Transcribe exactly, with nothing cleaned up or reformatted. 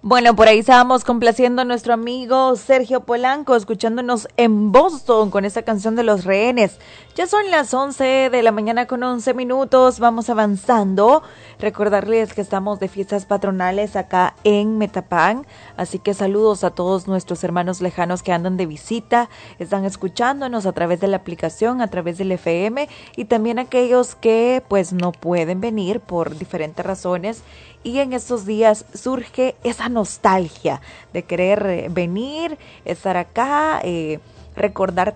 Bueno, por ahí estábamos complaciendo a nuestro amigo Sergio Polanco, escuchándonos en Boston con esta canción de Los Rehenes. Ya son las once de la mañana con once minutos, vamos avanzando. Recordarles que estamos de fiestas patronales acá en Metapán, así que saludos a todos nuestros hermanos lejanos que andan de visita, están escuchándonos a través de la aplicación, a través del F M, y también aquellos que pues no pueden venir por diferentes razones. Y en estos días surge esa nostalgia de querer venir, estar acá, eh, recordar